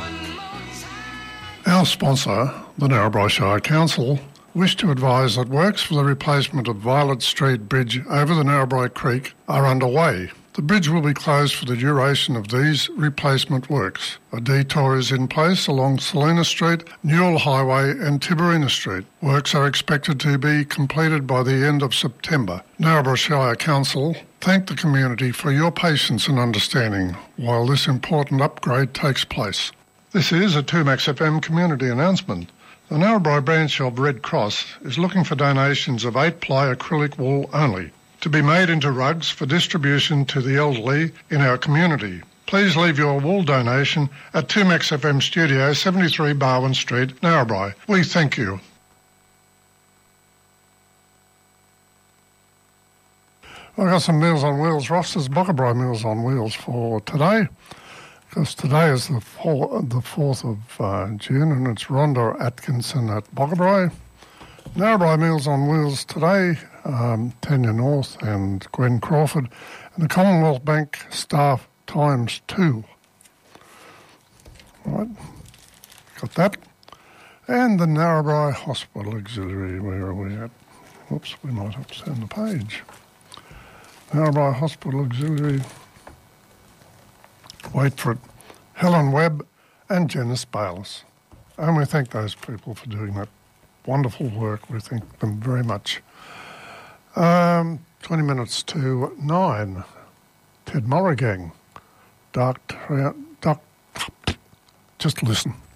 Our sponsor, the Narrabri Shire Council, wish to advise that works for the replacement of Violet Street Bridge over the Narrabri Creek are underway. The bridge will be closed for the duration of these replacement works. A detour is in place along Salina Street, Newell Highway and Tiberina Street. Works are expected to be completed by the end of September. Narrabri Shire Council thank the community for your patience and understanding while this important upgrade takes place. This is a 2Max FM community announcement. The Narrabri branch of Red Cross is looking for donations of 8-ply acrylic wool only, to be made into rugs for distribution to the elderly in our community. Please leave your wool donation at 2Max FM Studio, 73 Barwon Street, Narrabri. We thank you. I've got some Meals on Wheels rosters, Boggabri Meals on Wheels for today, because today is the 4th of June, and it's Rhonda Atkinson at Boggabri. Narrabri Meals on Wheels today, Tanya North and Gwen Crawford, and the Commonwealth Bank staff ×2. Right, got that. And the Narrabri Hospital Auxiliary, where are we at? Whoops, we might have to turn the page. Narrabri Hospital Auxiliary, wait for it, Helen Webb and Janice Bayliss. And we thank those people for doing that wonderful work. We thank them very much. 20 minutes to 9. Ted Mulligang. Just listen.